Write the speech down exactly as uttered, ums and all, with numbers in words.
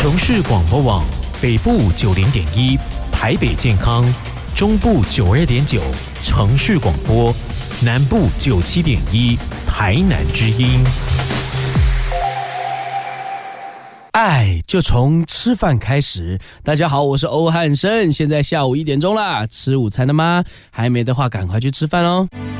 城市广播网北部九零点一，台北健康，中部九二点九，城市广播，南部九七点一，台南之音。 爱就从吃饭开始。大家好，我是欧汉生，现在下午一点钟啦，吃午餐了吗？还没的话，赶快去吃饭哦。